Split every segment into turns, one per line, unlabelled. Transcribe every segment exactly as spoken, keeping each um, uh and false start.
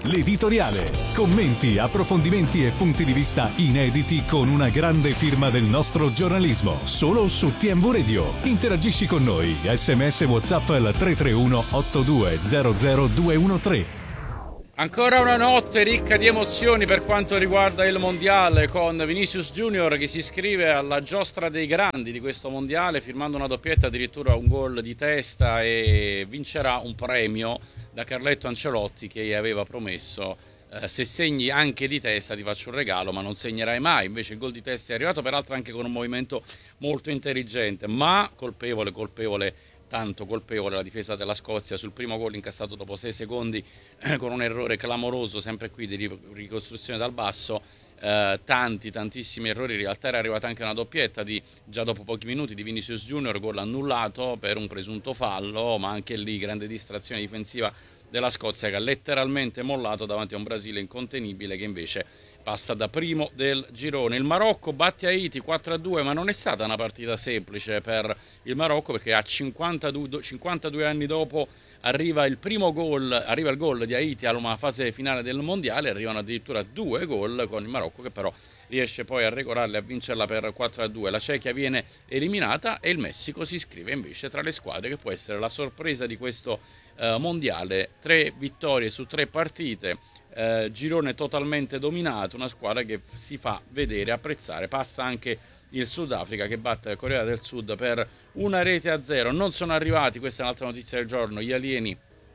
L'editoriale. Commenti, approfondimenti e punti di vista inediti con una grande firma del nostro giornalismo. Solo su T M V Radio. Interagisci con noi. Sms WhatsApp al tre tre uno otto due zero zero due uno tre.
Ancora una notte ricca di emozioni per quanto riguarda il mondiale, con Vinicius Junior che si iscrive alla giostra dei grandi di questo mondiale firmando una doppietta, addirittura un gol di testa, e vincerà un premio da Carletto Ancelotti che gli aveva promesso: eh, se segni anche di testa ti faccio un regalo, ma non segnerai mai. Invece il gol di testa è arrivato, peraltro anche con un movimento molto intelligente, ma colpevole, colpevole tanto colpevole la difesa della Scozia sul primo gol incassato dopo sei secondi, eh, con un errore clamoroso, sempre qui di ricostruzione dal basso. Eh, tanti, tantissimi errori. In realtà era arrivata anche una doppietta di, già dopo pochi minuti, di Vinicius Junior, gol annullato per un presunto fallo, ma anche lì grande distrazione difensiva della Scozia, che ha letteralmente mollato davanti a un Brasile incontenibile che invece passa da primo del girone. Il Marocco batte Haiti quattro a due, ma non è stata una partita semplice per il Marocco, perché a cinquantadue, cinquantadue anni dopo arriva il primo gol, arriva il gol di Haiti alla fase finale del mondiale. Arrivano addirittura due gol, con il Marocco che però riesce poi a regolare e a vincerla per quattro a due. La Cechia viene eliminata e il Messico si iscrive invece tra le squadre che può essere la sorpresa di questo eh, mondiale. Tre vittorie su tre partite, eh, girone totalmente dominato, una squadra che si fa vedere, apprezzare. Passa anche il Sudafrica che batte la Corea del Sud per una rete a zero. Non sono arrivati, questa è un'altra notizia del giorno, gli alieni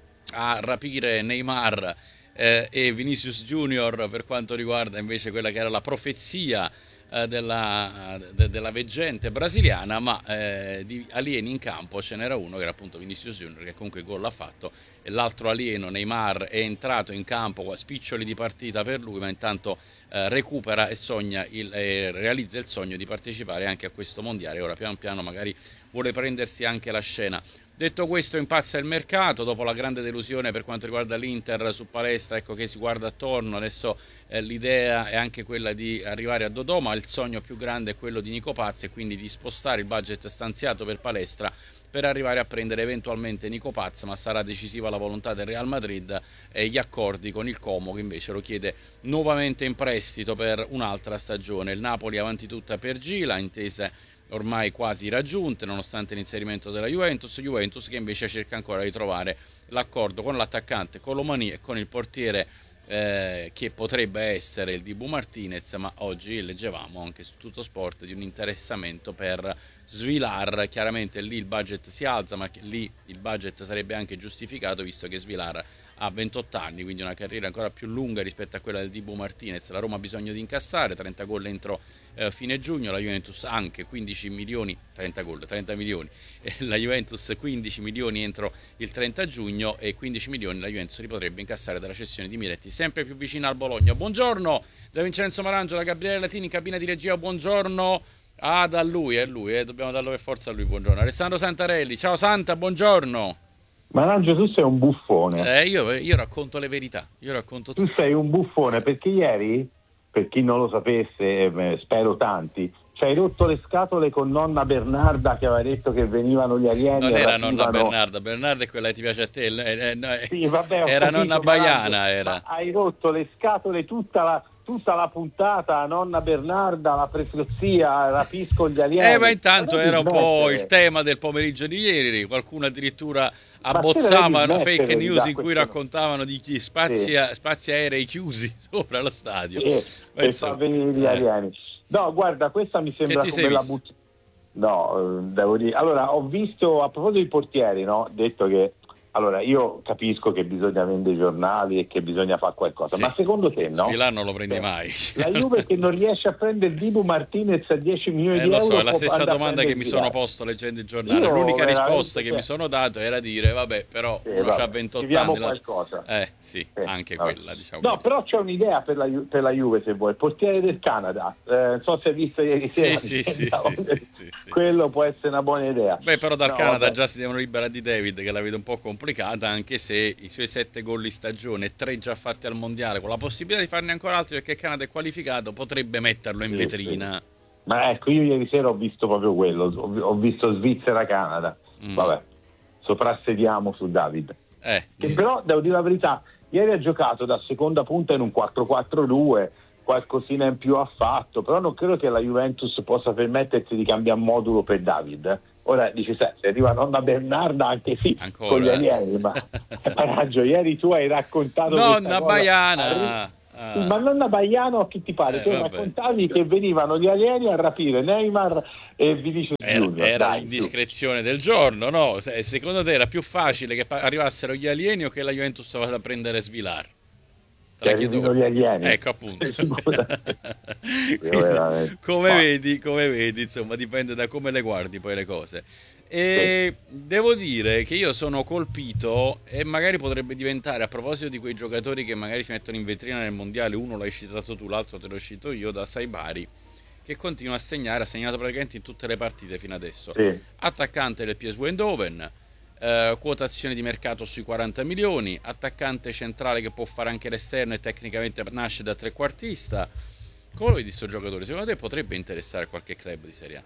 a rapire Neymar eh, e Vinicius Junior, per quanto riguarda invece quella che era la profezia eh, della, de, della veggente brasiliana, ma eh, di alieni in campo ce n'era uno che era appunto Vinicius Junior, che comunque gol l'ha fatto, e l'altro alieno Neymar è entrato in campo, spiccioli di partita per lui, ma intanto eh, recupera e sogna il, eh, realizza il sogno di partecipare anche a questo mondiale. Ora pian piano magari vuole prendersi anche la scena. Detto questo, impazza il mercato dopo la grande delusione per quanto riguarda l'Inter su Palestra, ecco che si guarda attorno. Adesso eh, l'idea è anche quella di arrivare a Dodò, ma il sogno più grande è quello di Nico Paz, e quindi di spostare il budget stanziato per Palestra per arrivare a prendere eventualmente Nico Paz, ma sarà decisiva la volontà del Real Madrid e gli accordi con il Como, che invece lo chiede nuovamente in prestito per un'altra stagione. Il Napoli avanti tutta per Gila, intese ormai quasi raggiunte nonostante l'inserimento della Juventus. Juventus che invece cerca ancora di trovare l'accordo con l'attaccante Colomani e con il portiere eh, che potrebbe essere il Dibu Martinez, ma oggi leggevamo anche su Tutto Sport di un interessamento per Svilar. Chiaramente lì il budget si alza, ma lì il budget sarebbe anche giustificato visto che Svilar ha ventotto anni, quindi una carriera ancora più lunga rispetto a quella del Dibu Martinez. La Roma ha bisogno di incassare trenta gol entro eh, fine giugno, la Juventus anche quindici milioni, trenta gol, trenta milioni, eh, la Juventus quindici milioni entro il trenta giugno, e quindici milioni la Juventus li potrebbe incassare dalla cessione di Miretti, sempre più vicina al Bologna. Buongiorno da Vincenzo Marangio, da Gabriele Latini in cabina di regia. Buongiorno. Ah, da lui, è lui, eh, dobbiamo darlo per forza a lui. Buongiorno. Alessandro Santarelli. Ciao Santa, buongiorno.
Marangio, tu sei un buffone.
Eh, io, io racconto le verità. Io racconto
tu
tutto.
sei un buffone perché ieri, per chi non lo sapesse, eh, spero tanti, ci hai rotto le scatole con nonna Bernarda che aveva detto che venivano gli alieni.
Non era
rapivano...
nonna Bernarda, Bernarda è quella che ti piace a te. Eh, eh, no,
sì, vabbè,
era
capito,
nonna Baiana. Era.
Hai rotto le scatole tutta la, tutta la puntata, nonna Bernarda, la profezia, rapisco gli alieni.
Eh, ma intanto era un po' il tema del pomeriggio di ieri. Qualcuno addirittura abbozzava una fake news in cui raccontavano di chi spazia, sì. spazi aerei chiusi sopra lo stadio.
Sì, per far venire gli alieni. No, guarda, questa mi sembra come la but... No, devo dire. Allora, ho visto, a proposito dei portieri, no? Detto che allora io capisco che bisogna vendere i giornali e che bisogna fare qualcosa, sì. Ma secondo te no?
Svilar non lo prendi mai.
La Juve che non riesce a prendere il Dibu Martinez a dieci milioni
eh,
di
lo
euro.
So, è la stessa domanda che mi sono posto leggendo il giornale. Io L'unica risposta che mi sono dato era dire vabbè, però sì, uno c'ha ventotto anni.
Qualcosa.
Eh sì, sì, anche vabbè. quella, diciamo.
No, però c'è un'idea per la, per la Juve, se vuoi. Portiere del Canada. Eh, non so se hai visto ieri sera.
Sì, sì, sì, sì, sì, sì, sì.
Quello può essere una buona idea.
Beh, però dal
no,
Canada
vabbè.
già si devono liberare di David, che la vedo un po' complicata, anche se se i suoi sette gol in stagione, tre già fatti al mondiale, con la possibilità di farne ancora altri perché il Canada è qualificato, potrebbe metterlo in sì, vetrina.
Sì. Ma ecco, io ieri sera ho visto proprio quello, ho visto Svizzera-Canada. Mm. Vabbè, soprassediamo su David.
Eh.
Che però, devo dire la verità, Ieri ha giocato da seconda punta in un quattro quattro due, qualcosina in più ha fatto, però non credo che la Juventus possa permettersi di cambiare modulo per David. Ora dici, se arriva nonna Bernarda, anche sì,
ancora
con gli alieni, ma raggio, ieri tu hai raccontato
nonna
cosa,
Baiana.
Ah. Ma nonna Baiano a chi ti pare?
Eh,
tu raccontavi che venivano gli alieni a rapire Neymar e Vinicius Junior.
Era, era
Dai,
l'indiscrezione del giorno, no? Secondo te era più facile che arrivassero gli alieni o che la Juventus vada a prendere Svilar?
Che arrivino gli alieni.
Ecco, appunto. Quindi, come Ma... vedi, come vedi, insomma, dipende da come le guardi poi le cose. E sì. Devo dire che io sono colpito, e magari potrebbe diventare, a proposito di quei giocatori che magari si mettono in vetrina nel mondiale, uno l'hai citato tu, l'altro te l'ho citato io, da Saibari, che continua a segnare, ha segnato praticamente in tutte le partite fino adesso.
Sì.
Attaccante del P S V Eindhoven, eh, quotazione di mercato sui quaranta milioni, attaccante centrale che può fare anche l'esterno e tecnicamente nasce da trequartista. Come lo vedi sto giocatore? Secondo te potrebbe interessare qualche club di Serie A?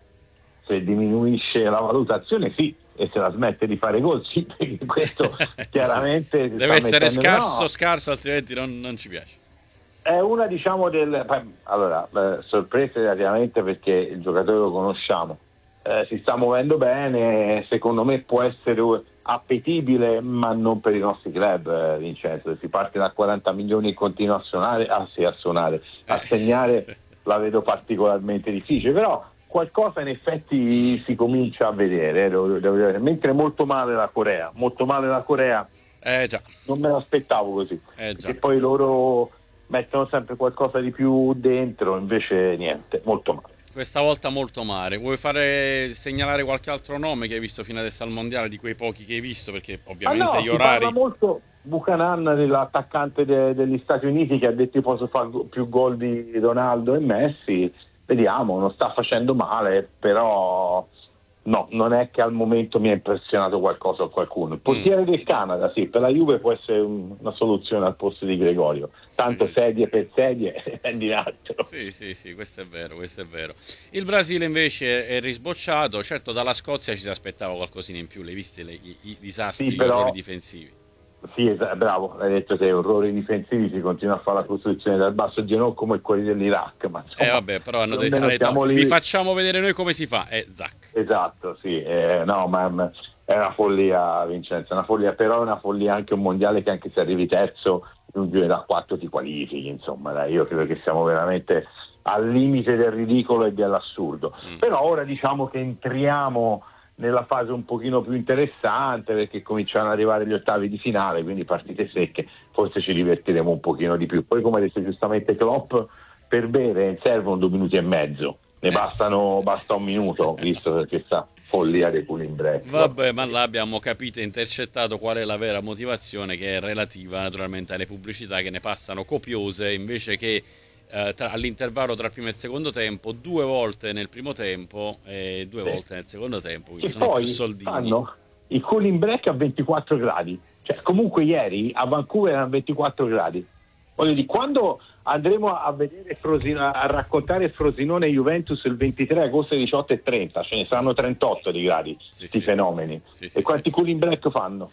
Se diminuisce la valutazione sì, e se la smette di fare gol sì, perché questo chiaramente
deve essere scarso
no.
scarso, altrimenti non, non ci piace.
È una, diciamo, del allora eh, sorprese relativamente, perché il giocatore lo conosciamo, eh, si sta muovendo bene, secondo me può essere appetibile, ma non per i nostri club, eh, Vincenzo. Si parte da quaranta milioni e continua a suonare, ah sì, a suonare, a
eh.
segnare la vedo particolarmente difficile, però qualcosa in effetti si comincia a vedere, eh, devo, devo dire. Mentre molto male la Corea, molto male la Corea,
eh già.
non me l'aspettavo così,
eh già.
perché poi loro mettono sempre qualcosa di più dentro, invece niente, molto male.
Questa volta molto male. Vuoi fare segnalare qualche altro nome che hai visto fino adesso al mondiale, di quei pochi che hai visto, perché ovviamente
ah no,
gli orari...
parla molto Buchanan, l'attaccante de, degli Stati Uniti, che ha detto io posso fare più gol di Ronaldo e Messi. Vediamo, non sta facendo male, però no, non è che al momento mi ha impressionato qualcosa o qualcuno. Il portiere mm. del Canada, sì, per la Juve può essere un, una soluzione al posto di Gregorio. Tanto sì. sedie per sedie è di altro.
Sì, sì, sì, questo è vero, questo è vero. Il Brasile invece è risbocciato, certo dalla Scozia ci si aspettava qualcosina in più, l'hai viste le, i, i disastri, sì, però... gli errori difensivi.
Sì, esatto, bravo, hai detto te, errori difensivi, si continua a fare la costruzione dal basso Genoa come quelli dell'Iraq, ma insomma,
eh vabbè, però hanno detto, detto vi facciamo vedere noi come si fa, eh, zac.
Esatto, sì, eh, no, ma è una follia, Vincenzo, è una follia, però è una follia anche un mondiale che anche se arrivi terzo, un giro da quattro ti qualifichi, insomma, dai, io credo che siamo veramente al limite del ridicolo e dell'assurdo, mm. però ora diciamo che entriamo nella fase un pochino più interessante, perché cominciano ad arrivare gli ottavi di finale, quindi partite secche, forse ci divertiremo un pochino di più. Poi, come ha detto giustamente Klopp, per bere servono due minuti e mezzo, ne bastano basta un minuto, visto che questa follia dei cooling break.
Vabbè, ma là abbiamo capito e intercettato qual è la vera motivazione, che è relativa naturalmente alle pubblicità che ne passano copiose, invece che Uh, tra, all'intervallo tra il primo e il secondo tempo, due volte nel primo tempo e due sì. volte nel secondo tempo, quindi
e
sono
poi
più soldini.
Fanno il cooling break a ventiquattro gradi, cioè comunque ieri a Vancouver erano ventiquattro gradi. Voglio dire, quando andremo a vedere Frosino, a raccontare Frosinone Juventus il ventitré agosto alle diciotto e trenta, ce ne saranno trentotto di gradi, questi sì, sì. fenomeni. Sì, sì, e quanti sì. cooling break fanno?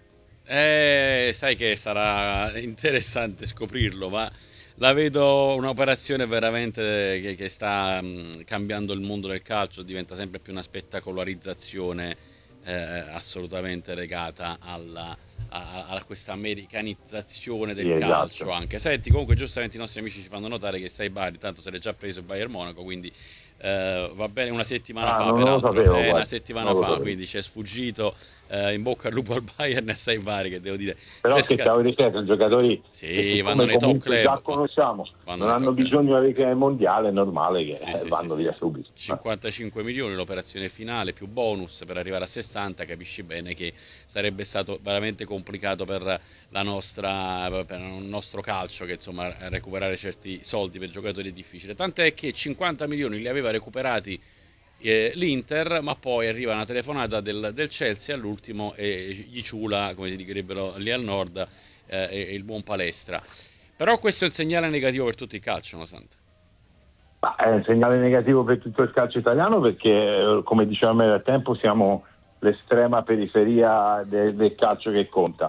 Eh, sai che sarà interessante scoprirlo, ma la vedo un'operazione veramente che, che sta mh, cambiando il mondo del calcio, diventa sempre più una spettacolarizzazione eh, assolutamente legata alla, a, a questa americanizzazione del sì, calcio esatto. anche. Senti, comunque giustamente i nostri amici ci fanno notare che Saibari, tanto se l'è già preso il Bayern Monaco, quindi eh, va bene una settimana
ah,
fa, peraltro
sapevo,
eh, una settimana fa, quindi ci è sfuggito. Eh, in bocca al lupo al Bayern e Saibari, che devo dire,
però che sca... stavo dicendo, i giocatori
sì, vanno nei top club,
già conosciamo, non hanno bisogno di avere il mondiale, è normale che sì, sì, vanno sì, via sì. subito.
cinquantacinque milioni l'operazione finale più bonus per arrivare a sessanta, capisci bene che sarebbe stato veramente complicato per la nostra per il nostro calcio, che insomma recuperare certi soldi per giocatori è difficile, tant'è che cinquanta milioni li aveva recuperati l'Inter, ma poi arriva una telefonata del, del Chelsea all'ultimo e gli ciula, come si direbbero lì al nord, eh, e, e il buon Palestra. Però questo è un segnale negativo per tutto il calcio, no Santa?
Ma è un segnale negativo per tutto il calcio italiano, perché come dicevamo da tempo siamo l'estrema periferia de, del calcio che conta.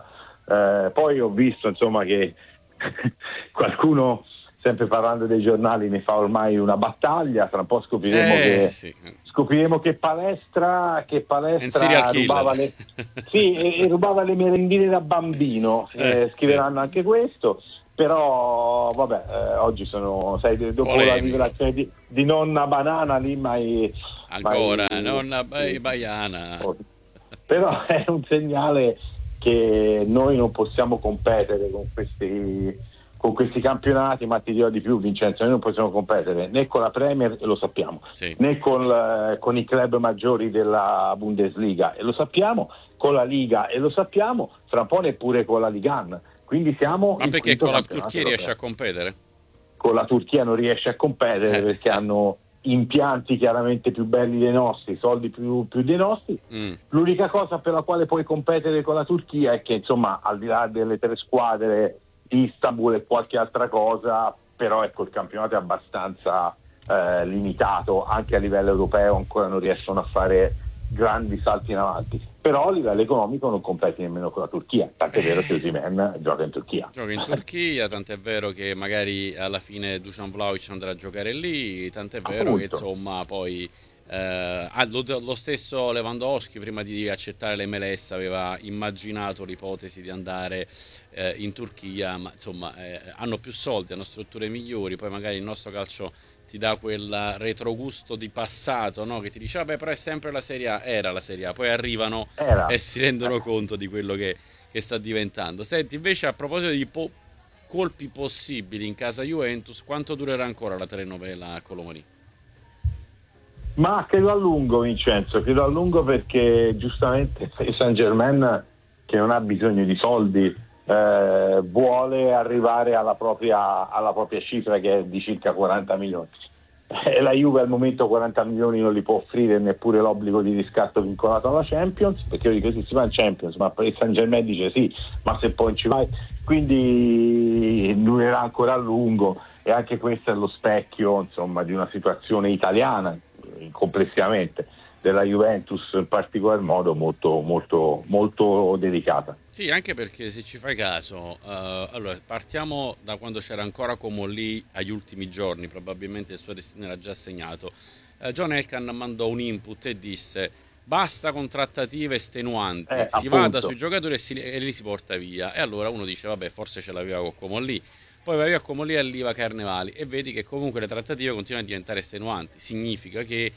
Eh, poi ho visto insomma che qualcuno, sempre parlando dei giornali, ne fa ormai una battaglia. Tra un po' scopriremo
eh,
che
sì.
scopriremo che palestra che palestra rubava le, sì, e, e rubava le merendine da bambino. Eh, eh, scriveranno sì. Anche questo. Però vabbè, eh, oggi sono, sai, dopo Polemico. La rivelazione di, di nonna Banana lì, mai
ancora
mai,
nonna sì. Baiana.
Però è un segnale che noi non possiamo competere con questi con questi campionati, ma ti dirò di più, Vincenzo, noi non possiamo competere né con la Premier, e lo sappiamo, sì. né con, con i club maggiori della Bundesliga, e lo sappiamo, con la Liga, e lo sappiamo, fra un po' neppure con la Ligan. Quindi siamo.
Ma perché con la Turchia riesce a competere?
Con la Turchia non riesce a competere eh. perché hanno impianti chiaramente più belli dei nostri, soldi più, più dei nostri. Mm. L'unica cosa per la quale puoi competere con la Turchia è che, insomma, al di là delle tre squadre di Istanbul e qualche altra cosa, però ecco, il campionato è abbastanza eh, limitato, anche a livello europeo ancora non riescono a fare grandi salti in avanti, però a livello economico non competi nemmeno con la Turchia, tant'è vero che Osimhen gioca in Turchia.
Gioca in Turchia, tant'è vero che magari alla fine Dusan Vlahovic andrà a giocare lì, tant'è vero Appunto. Che insomma poi eh, lo, lo stesso Lewandowski prima di accettare l'M L S aveva immaginato l'ipotesi di andare eh, in Turchia, ma insomma eh, hanno più soldi, hanno strutture migliori, poi magari il nostro calcio ti dà quel retrogusto di passato, no? Che ti dice vabbè, però è sempre la Serie A, era la Serie A, poi arrivano era. E si rendono conto di quello che, che sta diventando. Senti, invece, a proposito di po- colpi possibili in casa Juventus, quanto durerà ancora la telenovela a Colomoni?
Ma credo a lungo, Vincenzo, credo a lungo, perché giustamente il Saint-Germain, che non ha bisogno di soldi, Eh, vuole arrivare alla propria, alla propria cifra, che è di circa quaranta milioni, e la Juve al momento quaranta milioni non li può offrire, neppure l'obbligo di riscatto vincolato alla Champions, perché io dico sì, si va in Champions, ma il Saint Germain dice sì, ma se poi non ci vai, quindi durerà ancora a lungo. E anche questo è lo specchio, insomma, di una situazione italiana complessivamente, della Juventus in particolar modo, molto molto molto delicata.
Sì, anche perché se ci fai caso, uh, allora partiamo da quando c'era ancora Comolli agli ultimi giorni, probabilmente il suo destino era già segnato. Uh, John Elkann mandò un input e disse basta con trattative estenuanti, eh, si appunto. Vada sui giocatori e, si, e li si porta via. E allora uno dice vabbè, forse ce l'aveva con Comolli, poi va via Comolli e arriva Carnevali e vedi che comunque le trattative continuano a diventare estenuanti. Significa che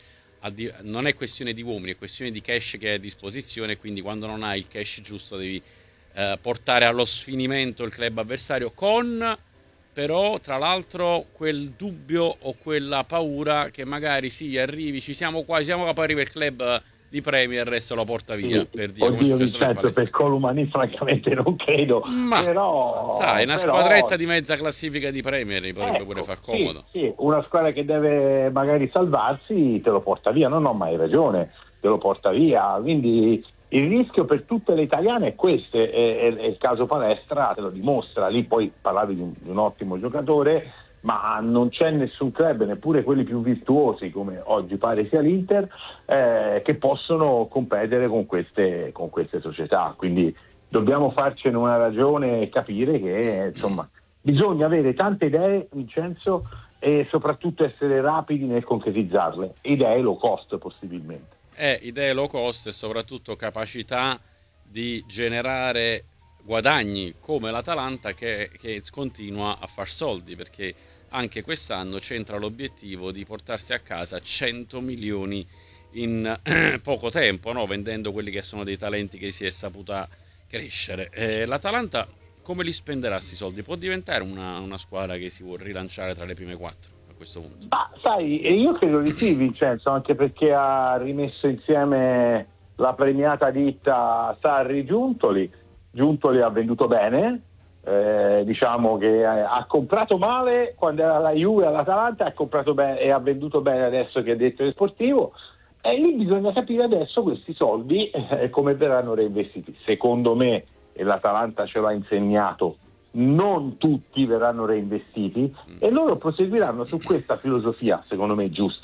non è questione di uomini, è questione di cash che è a disposizione, quindi quando non hai il cash giusto devi eh, portare allo sfinimento il club avversario, con però tra l'altro quel dubbio o quella paura che magari sì, arrivi, ci siamo qua, siamo qua, poi arriva il club di Premier e se lo porta via, sì, per dire.
Oddio, Vincenzo, per Colomani francamente non credo,
ma
però
sai, una
però...
squadretta di mezza classifica di Premier potrebbe ecco, pure far comodo.
Sì, sì, una squadra che deve magari salvarsi te lo porta via, non ho mai ragione, te lo porta via, quindi il rischio per tutte le italiane è questo, e, e, e il caso Palestra te lo dimostra. Lì poi parlavi di un, di un ottimo giocatore, ma non c'è nessun club, neppure quelli più virtuosi come oggi pare sia l'Inter, eh, che possono competere con queste, con queste società. Quindi dobbiamo farcene una ragione e capire che insomma bisogna avere tante idee, Vincenzo, e soprattutto essere rapidi nel concretizzarle, idee low cost possibilmente.
Eh, idee low cost e soprattutto capacità di generare guadagni come l'Atalanta che, che continua a far soldi, perché anche quest'anno c'entra l'obiettivo di portarsi a casa cento milioni in eh, poco tempo, no? Vendendo quelli che sono dei talenti che si è saputa crescere. Eh, L'Atalanta come li spenderà questi soldi? Può diventare una, una squadra che si vuol rilanciare tra le prime quattro a questo punto?
Ma sai, io credo di sì, Vincenzo, anche perché ha rimesso insieme la premiata ditta Sarri Giuntoli. Giuntoli ha venduto bene, eh, diciamo che ha comprato male quando era la Juve all'Atalanta, ha comprato bene e ha venduto bene adesso che è direttore sportivo, e lì bisogna capire adesso questi soldi eh, come verranno reinvestiti. Secondo me, e l'Atalanta ce l'ha insegnato, non tutti verranno reinvestiti, e loro proseguiranno su questa filosofia, secondo me giusta,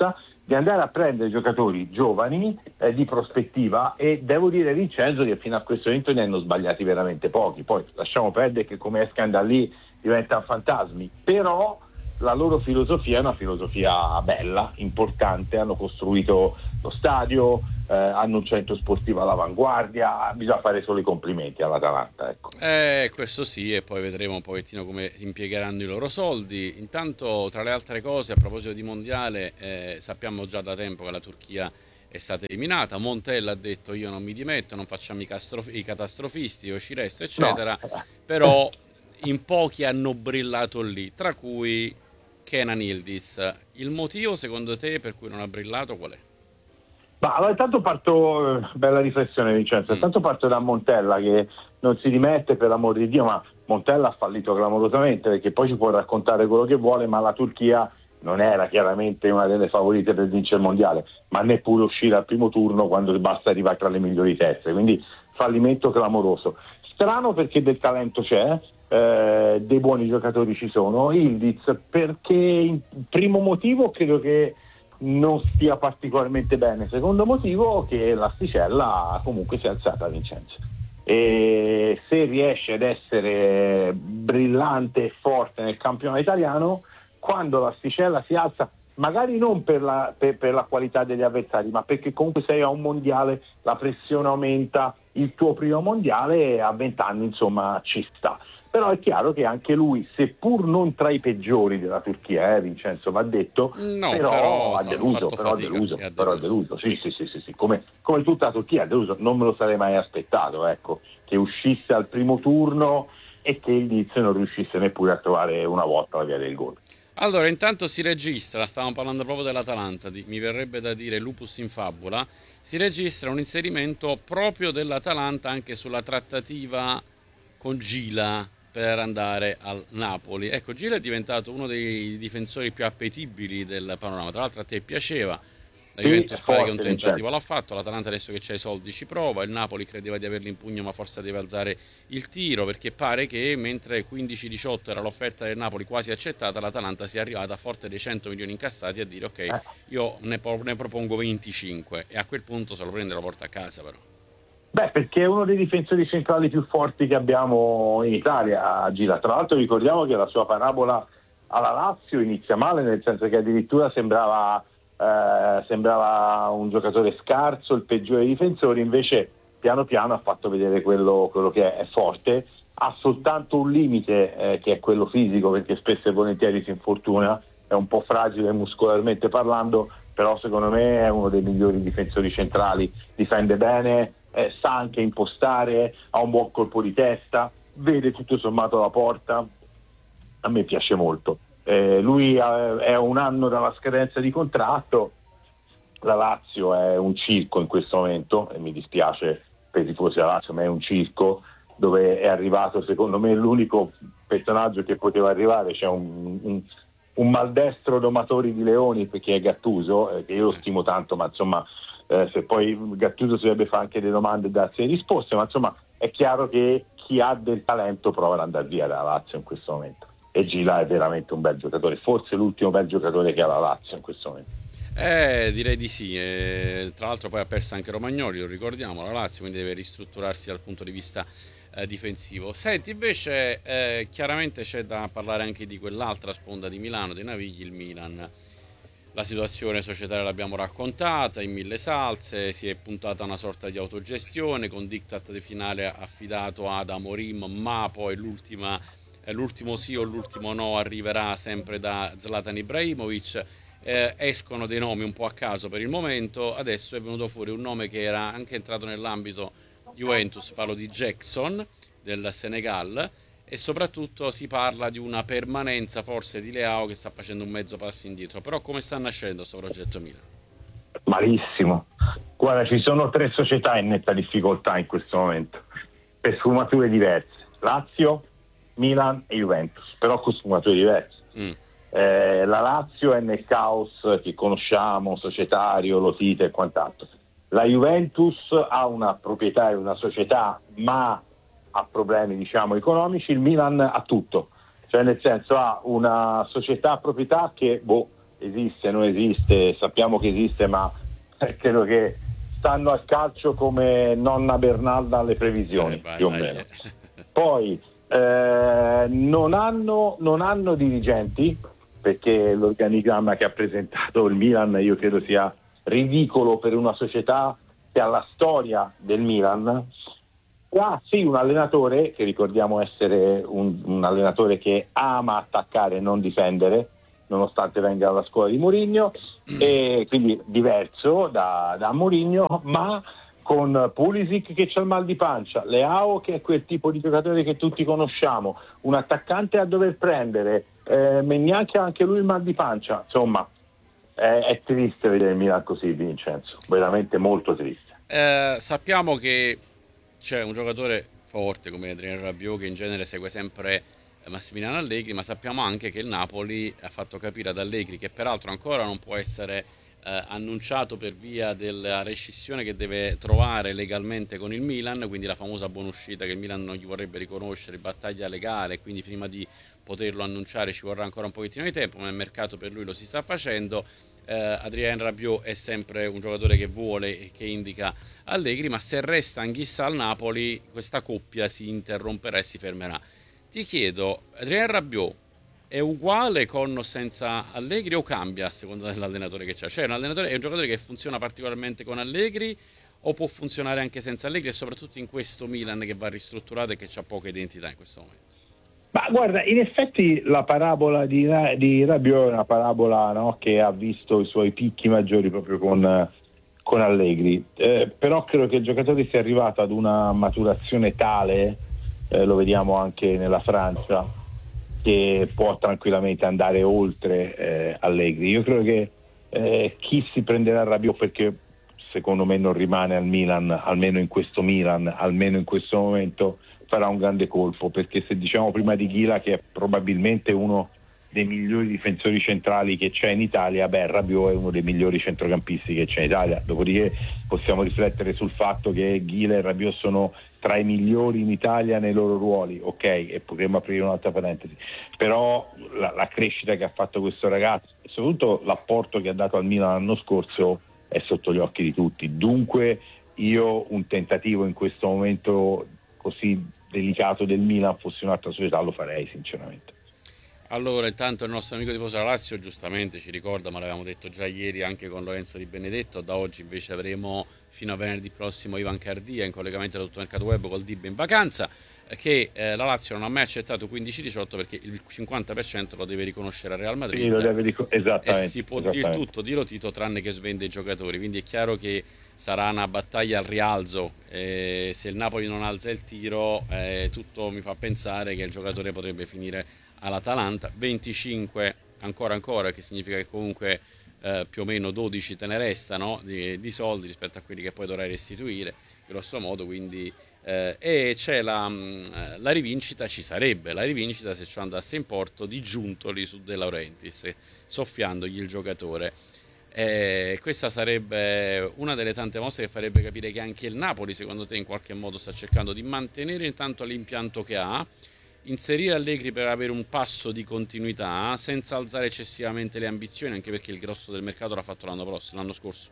di andare a prendere giocatori giovani eh, di prospettiva, e devo dire Vincenzo che fino a questo momento ne hanno sbagliati veramente pochi. Poi lasciamo perdere che come escano da lì diventano fantasmi, però la loro filosofia è una filosofia bella, importante, hanno costruito lo stadio, eh, hanno un centro sportivo all'avanguardia, bisogna fare solo i complimenti all'Atalanta, ecco.
Eh, questo sì, e poi vedremo un pochettino come impiegheranno i loro soldi. Intanto, tra le altre cose, a proposito di mondiale, eh, sappiamo già da tempo che la Turchia è stata eliminata. Montella ha detto: io non mi dimetto, non facciamo i, castrof- i catastrofisti, io ci resto, eccetera. No. Però in pochi hanno brillato lì, tra cui Kenan Yildiz. Il motivo secondo te per cui non ha brillato qual è?
Ma allora intanto parto, bella riflessione Vincenzo, intanto parto da Montella che non si rimette, per l'amor di Dio, ma Montella ha fallito clamorosamente, perché poi ci può raccontare quello che vuole, ma la Turchia non era chiaramente una delle favorite per vincere il mondiale, ma neppure uscire al primo turno quando basta arrivare tra le migliori teste, quindi fallimento clamoroso. Strano perché del talento c'è, eh, dei buoni giocatori ci sono. Yildiz perché, il primo motivo, credo che non stia particolarmente bene, secondo motivo che l'asticella comunque si è alzata, Vincenzo, e se riesce ad essere brillante e forte nel campionato italiano, quando l'asticella si alza, magari non per la, per, per la qualità degli avversari, ma perché comunque sei a un mondiale, la pressione aumenta, il tuo primo mondiale a vent'anni insomma ci sta. Però è chiaro che anche lui, seppur non tra i peggiori della Turchia, eh, Vincenzo, va detto,
no,
però,
però
ha deluso, però ha deluso, ha però ha deluso, sì, sì, sì, sì, sì. Come, come tutta la Turchia ha deluso, non me lo sarei mai aspettato, ecco, che uscisse al primo turno e che Yildiz non riuscisse neppure a trovare una volta la via del gol.
Allora, intanto si registra, stavamo parlando proprio dell'Atalanta, di, mi verrebbe da dire lupus in fabula, si registra un inserimento proprio dell'Atalanta anche sulla trattativa con Gila per andare al Napoli. Ecco, Gila è diventato uno dei difensori più appetibili del panorama, tra l'altro a te piaceva, la Juventus pare che un tentativo l'ha fatto, l'Atalanta adesso che c'ha i soldi ci prova, il Napoli credeva di averli in pugno ma forse deve alzare il tiro, perché pare che mentre quindici diciotto era l'offerta del Napoli quasi accettata, l'Atalanta sia arrivata a forte dei cento milioni incassati a dire ok, io ne, pro- ne propongo venticinque, e a quel punto se lo prende e lo porta a casa però.
Beh, perché è uno dei difensori centrali più forti che abbiamo in Italia, Gila. Tra l'altro ricordiamo che la sua parabola alla Lazio inizia male, nel senso che addirittura sembrava, eh, sembrava un giocatore scarso, il peggiore dei difensori, invece piano piano ha fatto vedere quello, quello che è, è forte, ha soltanto un limite eh, che è quello fisico, perché spesso e volentieri si infortuna, è un po' fragile muscolarmente parlando, però secondo me è uno dei migliori difensori centrali, difende bene, Eh, sa anche impostare, ha un buon colpo di testa, vede tutto sommato la porta, a me piace molto. Eh, lui ha, è un anno dalla scadenza di contratto, la Lazio è un circo in questo momento, e mi dispiace per i tifosi della Lazio, ma è un circo dove è arrivato secondo me l'unico personaggio che poteva arrivare, c'è un, un, un maldestro domatore di leoni, perché è Gattuso, eh, che io lo stimo tanto, ma insomma Eh, se poi Gattuso si dovrebbe fare anche delle domande e darsi le risposte, ma insomma è chiaro che chi ha del talento prova ad andare via dalla Lazio in questo momento, e Gila è veramente un bel giocatore, forse l'ultimo bel giocatore che ha la Lazio in questo momento.
Eh, direi di sì, eh, tra l'altro poi ha perso anche Romagnoli, lo ricordiamo, la Lazio, quindi deve ristrutturarsi dal punto di vista eh, difensivo. Senti, invece eh, chiaramente c'è da parlare anche di quell'altra sponda di Milano, dei Navigli, il Milan. La situazione societaria l'abbiamo raccontata in mille salse, si è puntata a una sorta di autogestione con diktat di finale affidato ad Amorim, ma poi l'ultima, l'ultimo sì o l'ultimo no arriverà sempre da Zlatan Ibrahimovic. Eh, escono dei nomi un po' a caso per il momento, adesso è venuto fuori un nome che era anche entrato nell'ambito Juventus, parlo di Jackson del Senegal, e soprattutto si parla di una permanenza forse di Leao che sta facendo un mezzo passo indietro. Però come sta nascendo questo progetto Milan?
Malissimo, guarda, ci sono tre società in netta difficoltà in questo momento per sfumature diverse, Lazio, Milan e Juventus, però con sfumature diverse. mm. eh, la Lazio è nel caos che conosciamo, societario, Lotito e quant'altro. La Juventus ha una proprietà e una società, ma ha problemi diciamo economici. Il Milan ha tutto, cioè nel senso ha una società a proprietà che boh, esiste, non esiste, sappiamo che esiste, ma credo che stanno al calcio come nonna Bernalda alle previsioni, eh, vai, più o vai, meno. Eh. Poi eh, non hanno, non hanno dirigenti, perché l'organigramma che ha presentato il Milan io credo sia ridicolo per una società che ha la storia del Milan. Ah, sì, un allenatore che ricordiamo essere un, un allenatore che ama attaccare e non difendere, nonostante venga dalla scuola di Mourinho, e quindi diverso da, da Mourinho, ma con Pulisic che c'ha il mal di pancia, Leao che è quel tipo di giocatore che tutti conosciamo, un attaccante a dover prendere, eh, neanche anche lui il mal di pancia, insomma è, è triste vedere il Milan così, Vincenzo, veramente molto triste.
Eh, sappiamo che c'è un giocatore forte come Adrien Rabiot che in genere segue sempre Massimiliano Allegri, ma sappiamo anche che il Napoli ha fatto capire ad Allegri, che peraltro ancora non può essere eh, annunciato per via della rescissione che deve trovare legalmente con il Milan, quindi la famosa buonuscita che il Milan non gli vorrebbe riconoscere, battaglia legale, quindi prima di poterlo annunciare ci vorrà ancora un pochettino di tempo, ma il mercato per lui lo si sta facendo. eh, Adrien Rabiot è sempre un giocatore che vuole e che indica Allegri, ma se resta Anguissa al Napoli questa coppia si interromperà e si fermerà. Ti chiedo, Adrien Rabiot è uguale con o senza Allegri o cambia a seconda dell'allenatore che c'ha? Cioè un allenatore, è un giocatore che funziona particolarmente con Allegri o può funzionare anche senza Allegri, e soprattutto in questo Milan che va ristrutturato e che ha poca identità in questo momento?
Ma guarda, in effetti la parabola di, di Rabiot è una parabola, no, che ha visto i suoi picchi maggiori proprio con, con Allegri, eh, però credo che il giocatore sia arrivato ad una maturazione tale, eh, lo vediamo anche nella Francia, che può tranquillamente andare oltre eh, Allegri. Io credo che eh, chi si prenderà Rabiot, perché secondo me non rimane al Milan, almeno in questo Milan, almeno in questo momento, farà un grande colpo, perché se diciamo prima di Ghila che è probabilmente uno dei migliori difensori centrali che c'è in Italia, beh, Rabiot è uno dei migliori centrocampisti che c'è in Italia. Dopodiché possiamo riflettere sul fatto che Ghila e Rabiot sono tra i migliori in Italia nei loro ruoli, ok, e potremmo aprire un'altra parentesi, però la, la crescita che ha fatto questo ragazzo e soprattutto l'apporto che ha dato al Milan l'anno scorso è sotto gli occhi di tutti. Dunque io un tentativo in questo momento così delicato del Milan, fossi un'altra società, lo farei sinceramente.
Allora, intanto il nostro amico tifoso della Lazio giustamente ci ricorda, ma l'avevamo detto già ieri anche con Lorenzo Di Benedetto, da oggi invece avremo fino a venerdì prossimo Ivan Cardia in collegamento da tutto il mercato web col D I B in vacanza, che eh, la Lazio non ha mai accettato quindici diciotto perché il cinquanta per cento lo deve riconoscere al Real Madrid,
sì, lo deve ric- esattamente,
e si può dire tutto di Lotito tranne che svende i giocatori, quindi è chiaro che sarà una battaglia al rialzo, eh, se il Napoli non alza il tiro eh, tutto mi fa pensare che il giocatore potrebbe finire all'Atalanta. Venticinque ancora ancora, che significa che comunque eh, più o meno dodici te ne restano di, di soldi rispetto a quelli che poi dovrai restituire grosso modo, quindi eh, e c'è la, la rivincita, ci sarebbe la rivincita se ciò andasse in porto di Giuntoli su De Laurentiis, soffiandogli il giocatore. Eh, questa sarebbe una delle tante mosse che farebbe capire che anche il Napoli, secondo te, in qualche modo sta cercando di mantenere intanto l'impianto che ha, inserire Allegri per avere un passo di continuità senza alzare eccessivamente le ambizioni, anche perché il grosso del mercato l'ha fatto l'anno prossimo, l'anno scorso.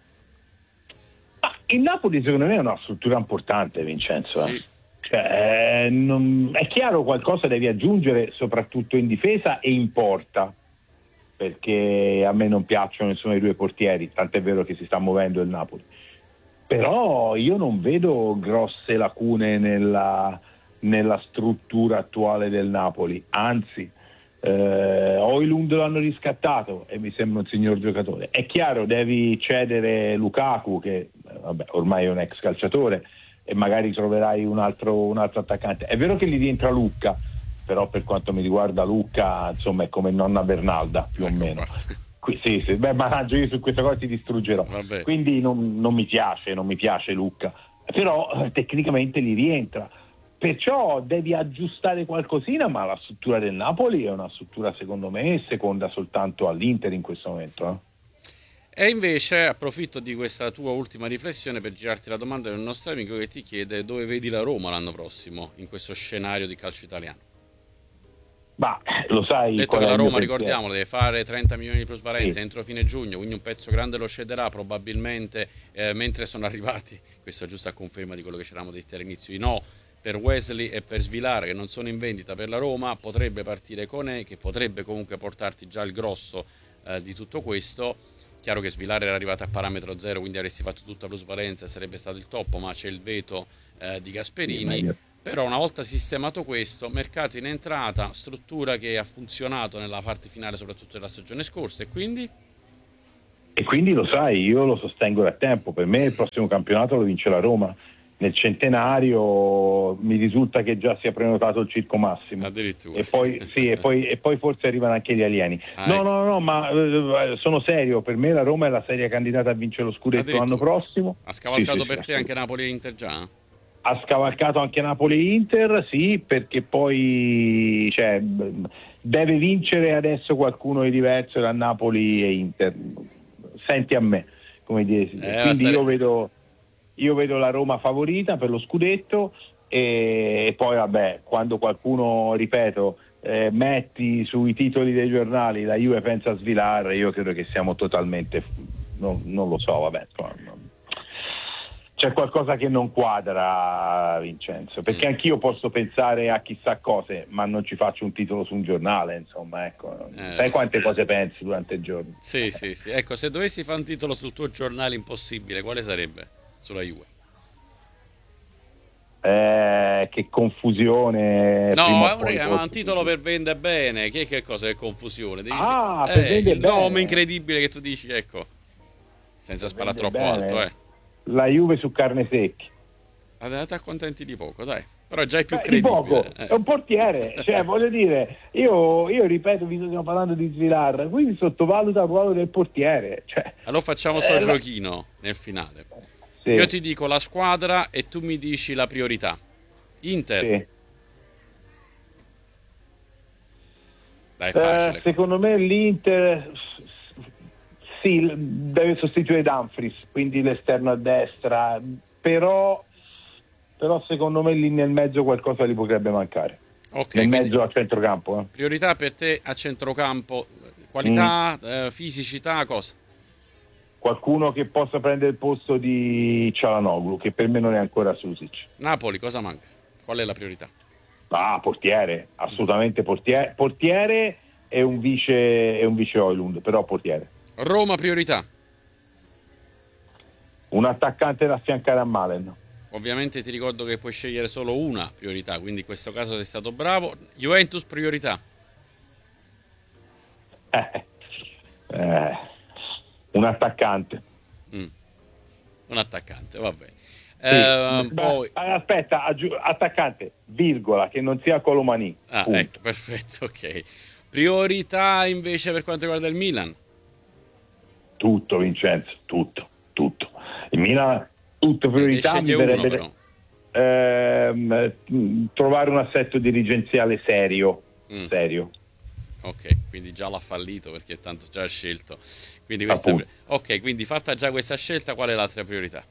Ma il Napoli secondo me è una struttura importante, Vincenzo.
Sì.
Cioè, non... è chiaro, qualcosa devi aggiungere soprattutto in difesa e in porta, perché a me non piacciono nessuno dei due portieri, tant'è vero che si sta muovendo il Napoli, però io non vedo grosse lacune nella, nella struttura attuale del Napoli, anzi eh, Højlund l'hanno riscattato e mi sembra un signor giocatore. È chiaro, devi cedere Lukaku che vabbè, ormai è un ex calciatore, e magari troverai un altro, un altro attaccante. È vero che gli rientra Lucca, però per quanto mi riguarda Lucca insomma è come nonna Bernalda più ecco o meno Qui, sì, sì. Beh, managgio, io su questa cosa ti distruggerò. Vabbè. Quindi non, non mi piace non mi piace Lucca, però eh, tecnicamente gli rientra, perciò devi aggiustare qualcosina, ma la struttura del Napoli è una struttura secondo me seconda soltanto all'Inter in questo momento, eh.
E invece approfitto di questa tua ultima riflessione per girarti la domanda del nostro amico che ti chiede dove vedi la Roma l'anno prossimo in questo scenario di calcio italiano.
Ma lo sai,
detto che la Roma, ricordiamolo, deve fare trenta milioni di plusvalenza sì. entro fine giugno, quindi un pezzo grande lo cederà probabilmente eh, mentre sono arrivati, questo giusto a conferma di quello che ci eravamo detti all'inizio, i no per Wesley e per Svilar che non sono in vendita per la Roma, potrebbe partire Koné che potrebbe comunque portarti già il grosso eh, di tutto questo. Chiaro che Svilar era arrivato a parametro zero, quindi avresti fatto tutta plusvalenza e sarebbe stato il top, ma c'è il veto eh, di Gasperini. Sì, però una volta sistemato questo, mercato in entrata, struttura che ha funzionato nella parte finale soprattutto della stagione scorsa, e quindi?
E quindi lo sai, io lo sostengo da tempo, per me il prossimo campionato lo vince la Roma. Nel centenario mi risulta che già sia prenotato il Circo Massimo.
Addirittura.
E poi, sì, e poi, e poi forse arrivano anche gli alieni. Ah, no, ecco. no, no, ma eh, sono serio, per me la Roma è la seria candidata a vincere lo scudetto l'anno prossimo.
Ha scavalcato
sì,
per
sì,
te
sì.
anche Napoli e Inter già?
Ha scavalcato anche Napoli e Inter, sì, perché poi cioè, deve vincere adesso qualcuno di diverso da Napoli e Inter. Senti a me, come dire. Eh, Quindi io vedo, io vedo la Roma favorita per lo scudetto e, e poi vabbè, quando qualcuno, ripeto, eh, metti sui titoli dei giornali la Juve pensa a Svilar, io credo che siamo totalmente, non, non lo so, vabbè, non, c'è qualcosa che non quadra, Vincenzo, perché anch'io posso pensare a chissà cose, ma non ci faccio un titolo su un giornale, insomma, ecco. Eh, sai quante cose pensi durante il giorno?
Sì, sì, sì. Ecco, se dovessi fare un titolo sul tuo giornale impossibile, quale sarebbe sulla Juve?
Eh, che confusione.
No, è un, è un titolo per vendere bene. Che, che cosa è confusione? Devi
ah,
eh,
per vendere
il
bene.
nome incredibile che tu dici, ecco, senza per sparare troppo bene. alto, eh.
La Juve su carne secchi.
Andate accontenti di poco, dai. Però già è più
Beh,
credibile.
Di poco.
Eh.
È un portiere, cioè voglio dire, io, io ripeto, vi stiamo parlando di Svilar, quindi sottovaluta il ruolo del portiere. Cioè,
allora facciamo sto eh, giochino la... nel finale. Sì. Io ti dico la squadra e tu mi dici la priorità. Inter.
Sì.
Dai, facile.
Eh, secondo me l'Inter sì, deve sostituire Dumfries, quindi l'esterno a destra, però, però secondo me lì nel mezzo qualcosa gli potrebbe mancare.
Okay,
nel mezzo a centrocampo. Eh.
Priorità per te a centrocampo, qualità, mm. eh, fisicità, cosa?
Qualcuno che possa prendere il posto di Çalhanoğlu, che per me non è ancora Susic.
Napoli, cosa manca? Qual è la priorità?
Ah, portiere, assolutamente portiere. Portiere e un vice, e un vice Højlund, però portiere.
Roma, priorità?
Un attaccante da affiancare a Malen.
Ovviamente ti ricordo che puoi scegliere solo una priorità, quindi in questo caso sei stato bravo. Juventus, priorità?
Eh, eh, un attaccante.
Mm. Un attaccante, va bene.
Sì,
eh,
beh,
poi...
Aspetta, aggi- attaccante, virgola, che non sia Colomani.
Ah, punto. Ecco, perfetto, ok. Priorità invece per quanto riguarda il Milan?
Tutto, Vincenzo, tutto, tutto. Il Milan, tutto priorità, mi verrebbe uno, ehm, trovare un assetto dirigenziale serio, mm. serio.
Ok, quindi già l'ha fallito perché tanto già ha scelto. Quindi questa è... Ok, quindi fatta già questa scelta, qual è l'altra priorità?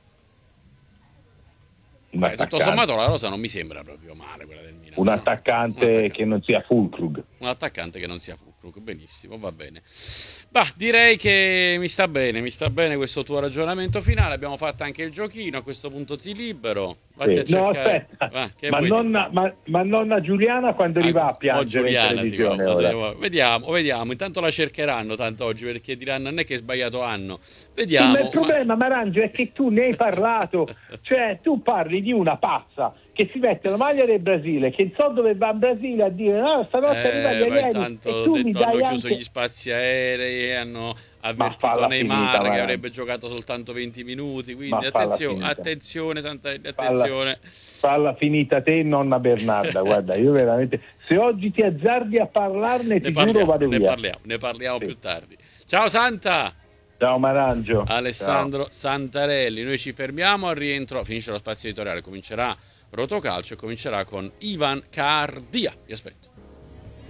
Beh, tutto sommato la rosa non mi sembra proprio male quella del Milan.
Un, no? attaccante, un attaccante che non sia Füllkrug.
Un attaccante che non sia Füllkrug, benissimo, va bene. Bah, direi che mi sta bene, mi sta bene questo tuo ragionamento finale. Abbiamo fatto anche il giochino, a questo punto ti libero. Vatti sì. a
No, aspetta, ah, ma, nonna, ma, ma nonna Giuliana quando arriva a piangere in televisione ora?
Vediamo, vediamo, intanto la cercheranno tanto oggi perché diranno non è che è sbagliato anno. Vediamo.
Sì, ma il problema, ma... Marangio, è che tu ne hai parlato, cioè tu parli di una pazza che si mette la maglia del Brasile, che non so dove va in Brasile a dire no, stanotte
eh,
arriva gli alieni,
intanto
e tu
detto,
mi dai
hanno
anche...
chiuso gli spazi aerei, hanno avvertito Neymar finita, che avrebbe giocato soltanto venti minuti, quindi attenzione, attenzione Santarelli, attenzione.
Falla, falla finita te, nonna Bernarda, guarda, io veramente, se oggi ti azzardi a parlarne, ne ti
parliamo,
giuro vado
ne
via.
Parliamo, ne parliamo sì. più tardi. Ciao Santa!
Ciao Marangio.
Alessandro
Ciao.
Santarelli, noi ci fermiamo al rientro, finisce lo spazio editoriale, comincerà Rotocalcio e comincerà con Ivan Cardia. Vi aspetto.